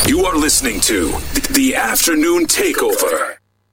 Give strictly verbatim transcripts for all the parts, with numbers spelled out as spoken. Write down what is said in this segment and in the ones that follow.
You are listening to The Afternoon Takeover.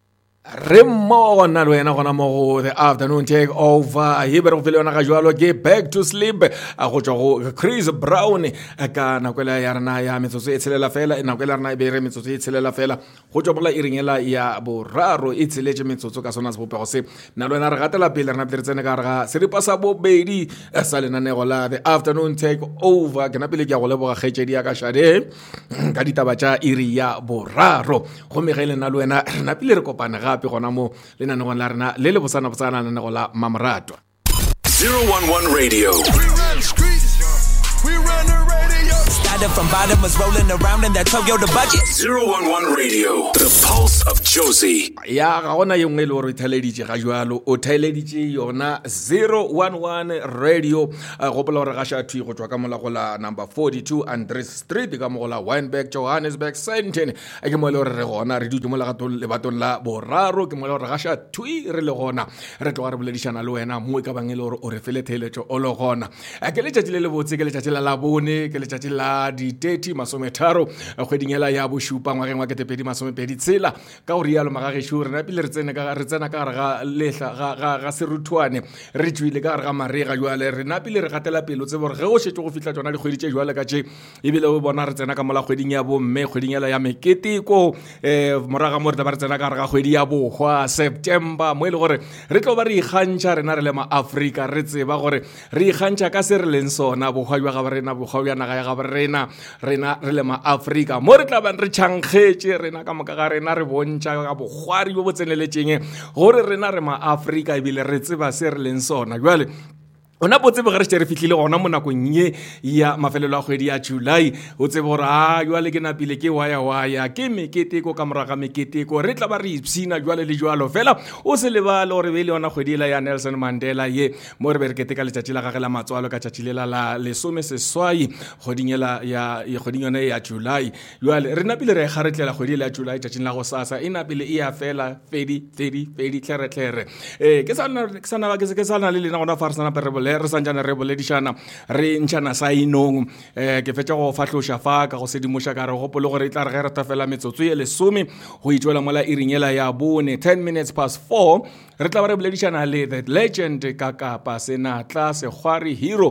Remmo na lwena gona mo The Afternoon Takeover hi bere go felona ga jwalo ke Back to Sleep a go tswa go Chris Brown ka na kwela ya rena ya metsotso e tshelela fela na kwela rena e be re metsotso e tshelela fela go tswa bola iringela ya boraro e tseletse metsotso ka sona se bopego se na lwena re gatela pele rena pele tsene ka re se re pasa bo bedi sa lena ne go la The Afternoon Takeover ke na pele ke go leboga kgetšedi ya ka shade ka ditaba tša iri ya boraro go megele na lwena na pele re kopana ga gona mo le nane gona la rena le le bosana bosana nane go la Mamratwa zero one one Radio. We run the streets. We run the radio. Started from bottom, was rolling around in that Toyota budget. zero one one Radio. The Pulse of Josie. ya ga gona yengwe le gore theleditše ga jwalo o theleditše yona zero one one Radio go pola gore ga sha thwi go tswa ka mola go la number forty-two Andres Street ka mo go la Wynberg Johannesburg Sandton a ke mo le gore re gona re dutse mo la gatong le batong la boraro ke mo le gore ga sha thwi re le gona re tloga re boledišana le wena mo ka bang e le gore o re fele theletšo o le gona ke le tšatši le le botse ke le tšatši la labone ke le tšatši la di thirty masometharo kgweding ela ya bošupa ngwageng wa ketepedi masomepedi tshela ka gore yalo magagesho re na pele re tsena ka re tsena ka ga lehla ga ga seruthwane re tswile ka ga marega jwale re na pele re gatela pele o tse bore ge o shetse go fitla tsona di kgwedi tše jwale ka tše e bile o bona re tsena ka mola kgweding ya bo mme kgweding ela ya meketeko eh moraga mo re ba re tsena ka ga kgwedi ya bohwa September mo ile gore re tlo ba re ikgantša rena re le ma Africa re tseba gore re ikgantša ka se re leng sona bohwa jwa ga rena bohwa ya naga ya ga rena rena re le ma Africa mo re tla ba re tšhankgetše rena ka moka ga rena re bontša ka bogwari bo botseneletšeng gore rena re ma Africa ebile re tseba se re leng sona jwale ona botse be ga re tšere fitlhile gona mo nakong ye ya mafelelo a kgwedi ya July o tsebe gore a jwale ke napile ke waya waya ke meketeko ka moraga meketeko re tla ba re ipsina jwale le jwalo fela o se lebale gore be le yona kgwedi la ya Nelson Mandela ye mo re be re keteka letšatši la gage la matswalo ka tšatši lela la lesome seswai kgweding ela ya kgweding yona ya July jwale re napile re kgaretlela kgwedi ya July tšatšing la go sasa e napile e ya fela fedi fedi fedi tlhere tlhere eh ke sana ke sana ke ke sana le lena gona farsana perebo re sanjana re boledišana re ntšhana sa inong eh ke fetša go fahlosha fa ka go sedimoša ka re gopole gore e tla re ge re tafela metsotso ye lesome go itšwela mola iringela ya bone ten minutes past four re tla ba re boledišana le the legend ka Kapa Senatla Segwari hero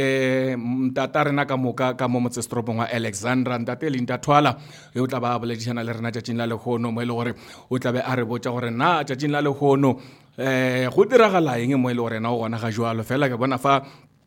eh mtata rena ka moka ka mo motsestropong wa Alexandra ntate le ntathwala e o tla ba boledišana le rena tšatšing la lehono mo ile gore o tla be a re botša gore na tšatšing la lehono eh go diragala eng mo ile gore na o gona ga jwalo fela ke bona fa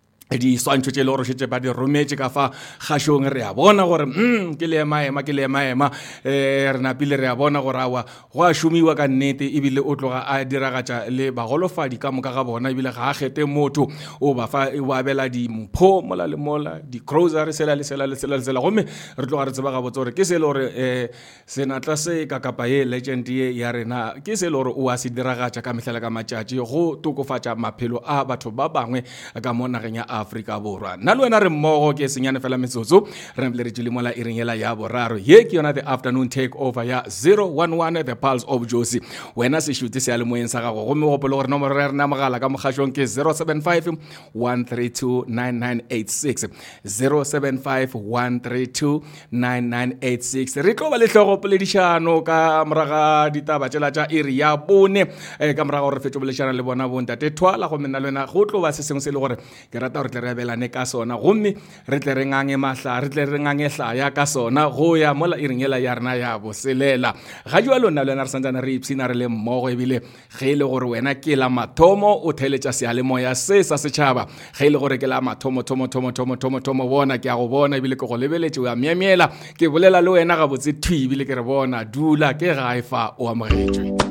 di swantšho tše le gore šetse ba di rometše ka fa kgašong re a bona gore mm ke le maema ke le maema eh re napile re a bona gore awa go a šomiwa ka nnete ebile o tloga a diragatša le bagolofadi ka moka ga bona ebile ga a kgete motho o ba fa o abela di mpho mola le mola di grocery sela le sela le sela le sela gomme re tloga re tseba ga botse gore ke se le gore eh Senatla se ka Kapa ye legend ye ya rena ke se le gore o a se diragatša ka mehlela ka matšatši go tokofatša maphelo a batho ba bangwe ka mo nageng ya Afrika borwa nna le wena re mmogo ke senyane fela metsotso re nne re tšwile mola iringela ya boraro ye ke yona The Afternoon Takeover ya zero one one The Pulse of Josie wena se šute se a le moeng sa gago gomme gopole gore nomoro re rena mogala ka mokgašong ke zero seven five one three two nine nine eight six zero seven five one three two nine nine eight six re tlo ba le hlogo poledišano ka moraga ditaba tšela tša iri ya bone ka moraga gore fetšo boledišana le bona bontate thwala gomme nna le wena go tlo ba se sengwe se le gore ke rata re tle re belane ka sona gomme re tle re ngange mahla re tle re ngange hlaya ka sona go ya mola iringela ya rena ya boselela ga jwa lona lena re santsana re ipsina re le mmogo ebile ge ile gore wena ke la mathomo o theletša sealemoya se sa setšhaba ge ile gore ke la mathomo thomo thomo thomo thomo thomo bona ke a go bona ebile ke go lebeletše o a miamiela ke bolela le wena ga botse thwi ebile ke re bona dula ke gae fa o amogetšwe